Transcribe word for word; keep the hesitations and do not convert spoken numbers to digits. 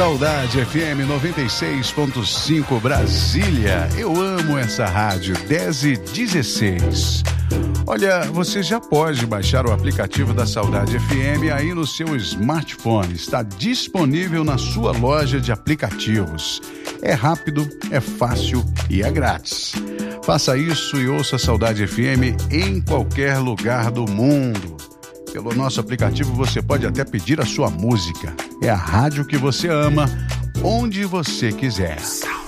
Saudade F M noventa e seis ponto cinco Brasília. Eu amo essa rádio. dez e dezesseis. Olha, você já pode baixar o aplicativo da Saudade F M aí no seu smartphone. Está disponível na sua loja de aplicativos. É rápido, é fácil e é grátis. Faça isso e ouça a Saudade F M em qualquer lugar do mundo. Pelo nosso aplicativo você pode até pedir a sua música. É a rádio que você ama, onde você quiser.